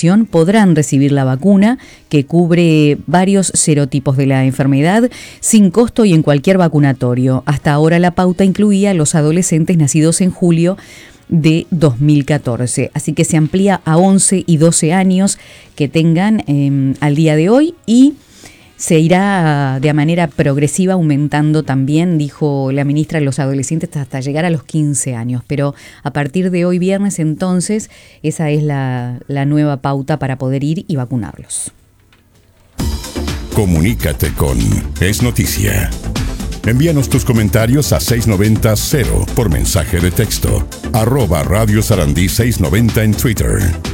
población podrán recibir la vacuna que cubre varios serotipos de la enfermedad sin costo y en cualquier vacunatorio. Hasta ahora la pauta incluía a los adolescentes nacidos en julio de 2014. Así que se amplía a 11 y 12 años que tengan al día de hoy y se irá de manera progresiva aumentando también, dijo la ministra, los adolescentes hasta llegar a los 15 años. Pero a partir de hoy viernes, entonces, esa es la nueva pauta para poder ir y vacunarlos. Comunícate con Es Noticia. Envíanos tus comentarios a 690-0 por mensaje de texto. @Radio Sarandí 690 en Twitter.